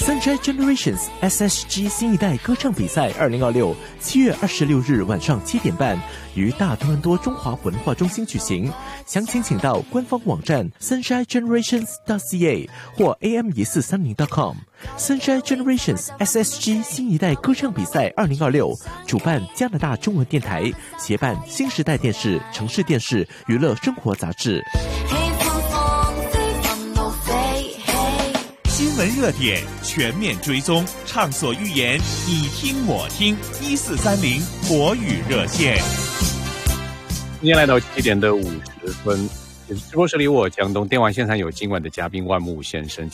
Sunshine Generations SSG 新一代歌唱比赛2026 7月26日晚上7点半于大多伦多中华文化中心举行，详情请到官方网站 sunshinegenerations.ca 或 am1430.com。Sunshine Generations SSG 新一代歌唱比赛2026主办加拿大中文电台，协办新时代电视、城市电视、娱乐生活杂志。 新闻热点全面追踪，畅所欲言，你听我听，1430国语热线。 今天来到7点的50分，直播室里我江东，电话线上有今晚的嘉宾万木先生。